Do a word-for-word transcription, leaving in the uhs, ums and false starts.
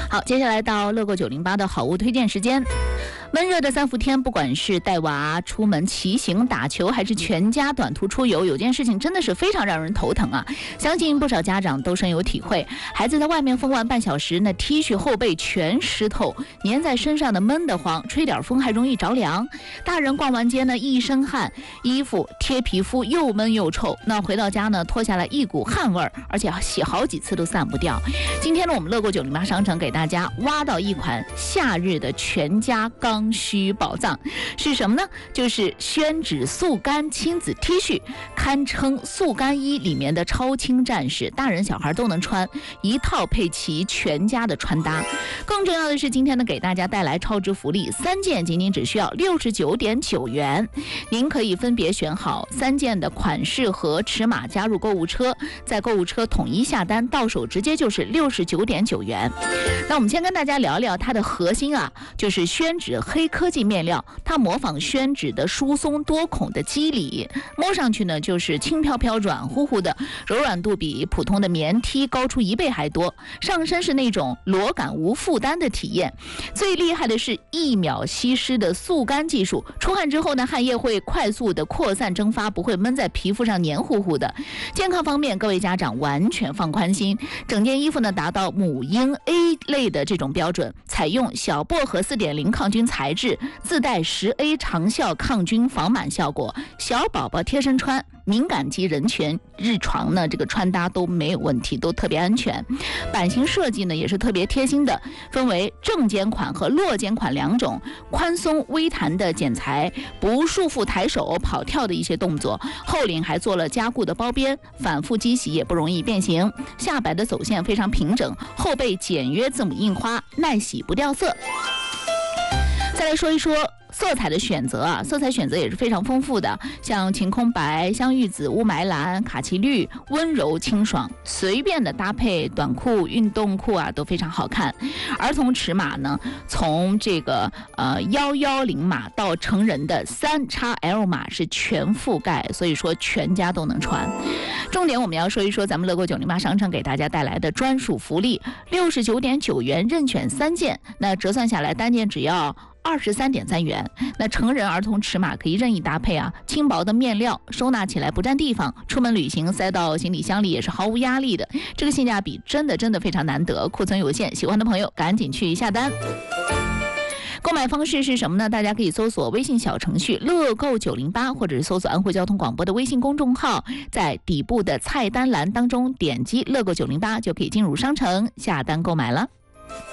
好，接下来到乐购九零八的好物推荐时间。闷热的三伏天，不管是带娃出门骑行、打球，还是全家短途出游，有件事情真的是非常让人头疼啊！相信不少家长都深有体会。孩子在外面疯玩半小时，那 T 恤后背全湿透，粘在身上的闷得慌，吹点风还容易着凉。大人逛完街呢，一身汗，衣服贴皮肤又闷又臭。那回到家呢，脱下来一股汗味儿，而且洗好几次都散不掉。今天呢，我们乐购九零八商城给大家挖到一款夏日的全家刚需宝藏，是什么呢？就是宣纸速干亲子 T 恤，堪称速干衣里面的超轻战士，大人小孩都能穿，一套配齐全家的穿搭。更重要的是，今天呢给大家带来超值福利，三件仅仅只需要六十九点九元，您可以分别选好三件的款式和尺码加入购物车，在购物车统一下单，到手直接就是六十九点九元。那我们先跟大家聊聊它的核心啊，就是宣纸黑科技面料，它模仿宣纸的疏松多孔的肌理，摸上去呢就是轻飘飘软乎乎的，柔软度比普通的棉 T 高出一倍还多，上身是那种裸感无负担的体验。最厉害的是一秒吸湿的速干技术，出汗之后呢，汗液会快速的扩散蒸发，不会闷在皮肤上黏糊糊的。健康方面，各位家长完全放宽心，整件衣服呢达到母婴 A 类的这种标准，采用小薄荷 四点零 抗菌材质，自带 十 A 长效抗菌防螨效果，小宝宝贴身穿，敏感肌人群日床呢这个穿搭都没有问题，都特别安全。版型设计呢也是特别贴心的，分为正肩款和落肩款两种，宽松微弹的剪裁，不束缚抬手跑跳的一些动作，后领还做了加固的包边，反复机洗也不容易变形，下摆的走线非常平整，后背简约字母印花，耐洗不掉色。再来说一说色彩的选择啊，色彩选择也是非常丰富的，像晴空白、香芋紫、雾霾蓝、卡其绿，温柔清爽，随便的搭配短裤、运动裤啊都非常好看。儿童尺码呢，从这个呃幺幺零码到成人的三 X L 码是全覆盖，所以说全家都能穿。重点我们要说一说咱们乐购九零八商城给大家带来的专属福利，六十九点九元任选三件，那折算下来单件只要二十三点三元。那成人儿童尺码可以任意搭配啊，轻薄的面料收纳起来不占地方，出门旅行塞到行李箱里也是毫无压力的，这个性价比真的真的非常难得，库存有限，喜欢的朋友赶紧去下单。购买方式是什么呢？大家可以搜索微信小程序乐购九零八，或者是搜索安徽交通广播的微信公众号，在底部的菜单栏当中点击乐购九零八就可以进入商城下单购买了。